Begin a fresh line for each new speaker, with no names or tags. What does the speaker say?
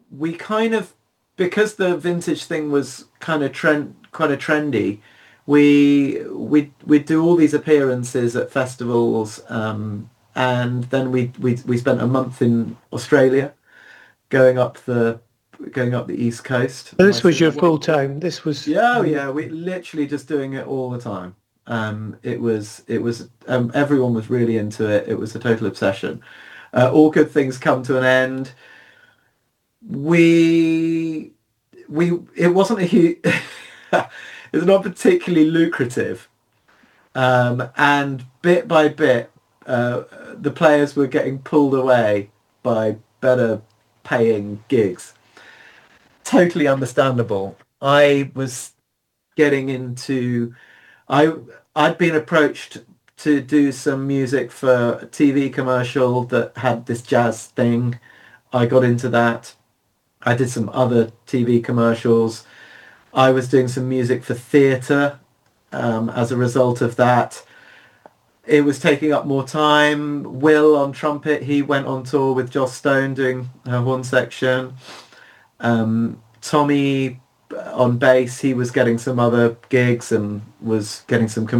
we kind of, because the vintage thing was kind of trendy, we do all these appearances at festivals, and then we spent a month in Australia, going up the going up the east coast.
So
My
this was your
sister.
full time. This was
Yeah, oh yeah, we literally just doing it all the time. Everyone was really into it. It was a total obsession. All good things come to an end. We it wasn't a huge, it's not particularly lucrative. And bit by bit, the players were getting pulled away by better paying gigs. Totally understandable. I was getting into I I'd been approached to do some music for a TV commercial that had this jazz thing. I got into that. I did some other TV commercials. I was doing some music for theatre, as a result of that. It was taking up more time. Will on trumpet, he went on tour with Joss Stone doing her horn section. Tommy on bass, he was getting some other gigs and was getting some